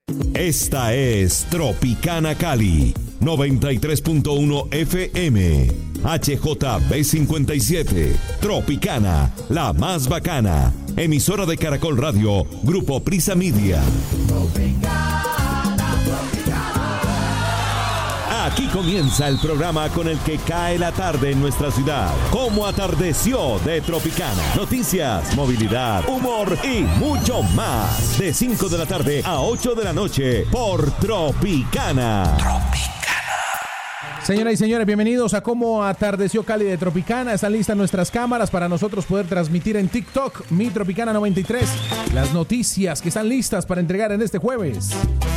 Esta es Tropicana Cali, 93.1 FM, HJB57, Tropicana, la más bacana, emisora de Caracol Radio, Grupo Prisa Media. Aquí comienza el programa con el que cae la tarde en nuestra ciudad. Cómo atardeció de Tropicana. Noticias, movilidad, humor y mucho más. De 5 de la tarde a 8 de la noche por Tropicana. Señoras y señores, bienvenidos a Cómo atardeció Cali de Tropicana. Están listas nuestras cámaras para nosotros poder transmitir en TikTok, Mi Tropicana 93, las noticias que están listas para entregar en este jueves.